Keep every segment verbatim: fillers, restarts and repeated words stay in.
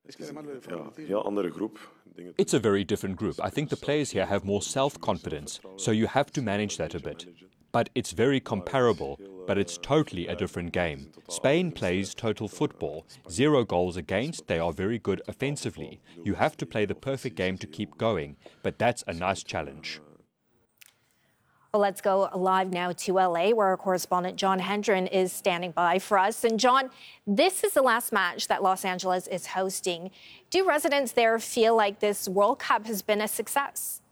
It's a very different group. I think the players here have more self-confidence, so you have to manage that a bit. But it's very comparable, but it's totally a different game. Spain plays total football, zero goals against, they are very good offensively. You have to play the perfect game to keep going, but that's a nice challenge. Well, let's go live now to L A, where our correspondent John Hendren is standing by for us. And John, this is the last match that Los Angeles is hosting. Do residents there feel like this World Cup has been a success?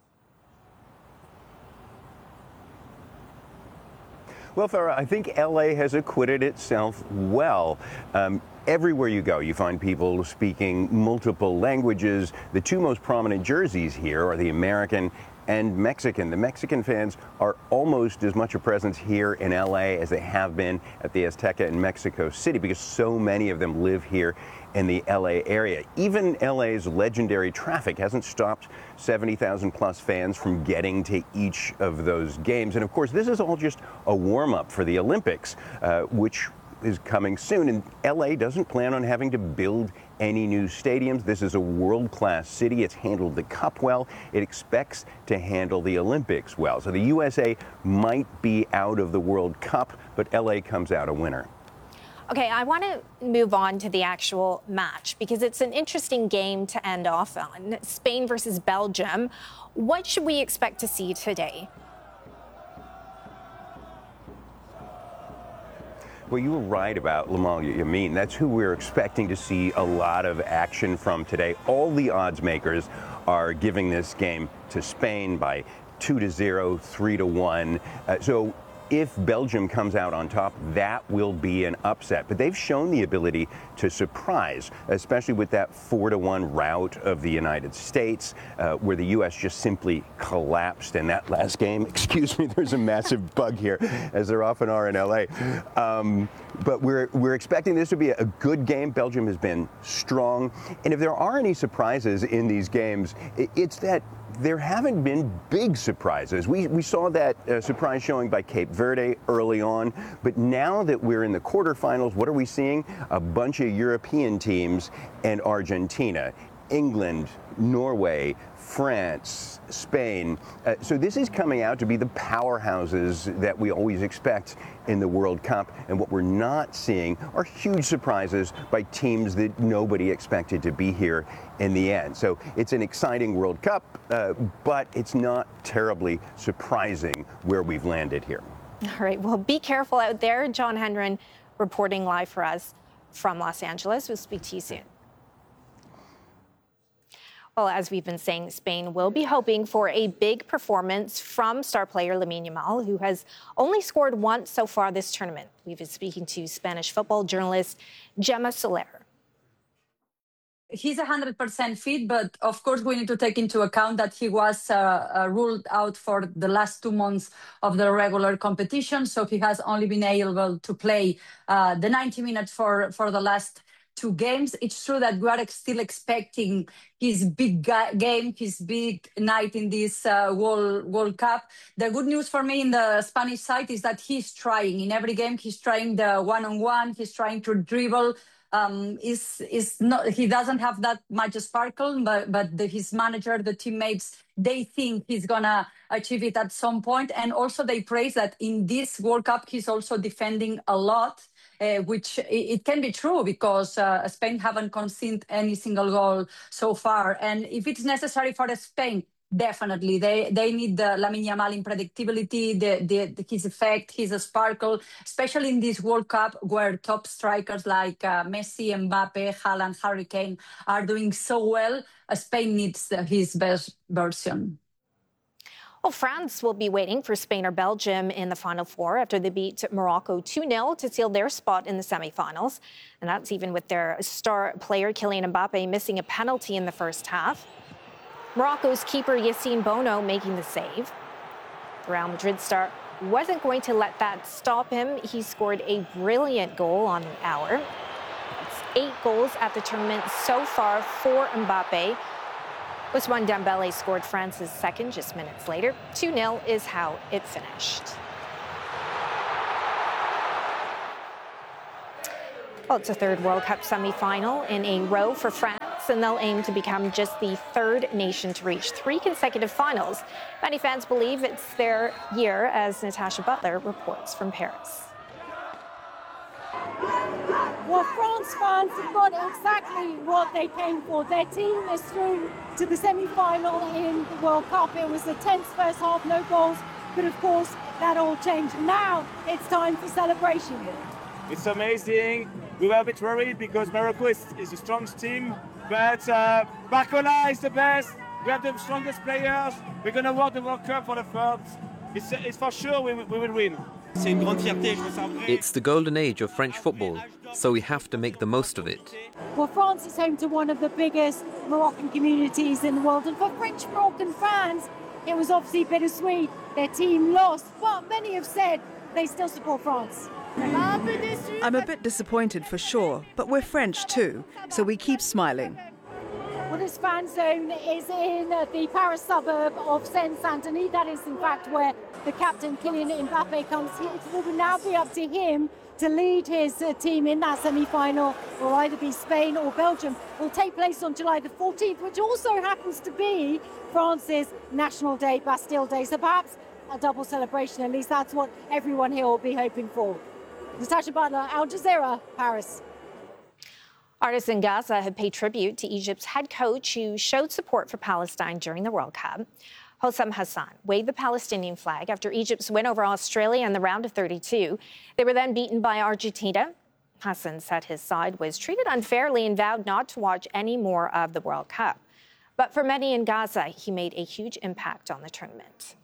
Well, Farah, I think L A has acquitted itself well. Um, everywhere you go, you find people speaking multiple languages. The two most prominent jerseys here are the American and Mexican. The Mexican fans are almost as much a presence here in L A as they have been at the Azteca in Mexico City, because so many of them live here in the L A area. Even L A's legendary traffic hasn't stopped seventy thousand plus fans from getting to each of those games. And of course, this is all just a warm-up for the Olympics, uh, which is coming soon. And L A doesn't plan on having to build any new stadiums. This is a world-class city. It's handled the Cup well. It expects to handle the Olympics well. So the U S A might be out of the World Cup, but L A comes out a winner. Okay, I want to move on to the actual match because it's an interesting game to end off on. Spain versus Belgium. What should we expect to see today? Well, you were right about Lamine Yamin. That's who we're expecting to see a lot of action from today. All the odds makers are giving this game to Spain by two to zero, three to one. Uh, so if Belgium comes out on top, that will be an upset. But they've shown the ability to surprise, especially with that four to one rout of the United States, uh, where the U S just simply collapsed in that last game. Excuse me, there's a massive bug here, as there often are in L A. Um, but we're, we're expecting this to be a good game. Belgium has been strong. And if there are any surprises in these games, it's that there haven't been big surprises. We, we saw that uh, surprise showing by Cape Verde early on, but now that we're in the quarterfinals, what are we seeing? A bunch of European teams and Argentina, England, Norway, France, Spain. Uh, so this is coming out to be the powerhouses that we always expect in the World Cup. And what we're not seeing are huge surprises by teams that nobody expected to be here in the end. So it's an exciting World Cup, uh, but it's not terribly surprising where we've landed here. All right, well, be careful out there. John Hendren reporting live for us from Los Angeles. We'll speak to you soon. Well, as we've been saying, Spain will be hoping for a big performance from star player Lamine Yamal, who has only scored once so far this tournament. We've been speaking to Spanish football journalist Gemma Soler. He's one hundred percent fit, but of course we need to take into account that he was uh, uh, ruled out for the last two months of the regular competition, so he has only been able to play uh, the ninety minutes for, for the last two games. It's true that we are still expecting his big ga- game, his big night in this uh, World, World Cup. The good news for me in the Spanish side is that he's trying. In every game, he's trying the one-on-one, he's trying to dribble. Um, is is not he doesn't have that much sparkle, but but the, his manager, the teammates, they think he's gonna achieve it at some point, and also they praise that in this World Cup he's also defending a lot, uh, which it, it can be true because uh, Spain haven't conceded any single goal so far, and if it's necessary for Spain. Definitely, they they need the Lamine Yamal unpredictability, the, the his effect, his sparkle, especially in this World Cup where top strikers like uh, Messi, Mbappe, Haaland, Harry Kane are doing so well. Uh, Spain needs uh, his best version. Well, France will be waiting for Spain or Belgium in the Final Four after they beat Morocco two nil to seal their spot in the semifinals. And that's even with their star player Kylian Mbappe missing a penalty in the first half. Morocco's keeper Yassine Bono making the save. The Real Madrid star wasn't going to let that stop him. He scored a brilliant goal on the hour. It's eight goals at the tournament so far for Mbappe. Ousmane Dembele scored France's second just minutes later. two nil is how it finished. Well, it's a third World Cup semi-final in a row for France and they'll aim to become just the third nation to reach three consecutive finals. Many fans believe it's their year, as Natasha Butler reports from Paris. Well, France fans have got exactly what they came for. Their team is through to the semi-final in the World Cup. It was a tense first half, no goals, but of course that all changed. Now it's time for celebration. It's amazing. We were a bit worried because Morocco is, is the strongest team, but uh, Barcola is the best. We have the strongest players. We're going to win the World Cup for the third. It's, it's for sure we, we will win. It's the golden age of French football, so we have to make the most of it. Well, France is home to one of the biggest Moroccan communities in the world, and for French Moroccan fans, it was obviously bittersweet. Their team lost, but many have said they still support France. I'm a bit disappointed for sure, but we're French too, so we keep smiling. Well, this fan zone is in uh, the Paris suburb of Seine-Saint-Denis. That is, in fact, where the captain, Kylian Mbappe, comes. It will now be up to him to lead his uh, team in that semi-final. It will either be Spain or Belgium. It will take place on July the fourteenth, which also happens to be France's National Day, Bastille Day. So perhaps a double celebration. At least that's what everyone here will be hoping for. Natasha Butler, Al Jazeera, Paris. Artists in Gaza have paid tribute to Egypt's head coach who showed support for Palestine during the World Cup. Hossam Hassan waved the Palestinian flag after Egypt's win over Australia in the round of thirty-two. They were then beaten by Argentina. Hassan said his side was treated unfairly and vowed not to watch any more of the World Cup. But for many in Gaza, he made a huge impact on the tournament.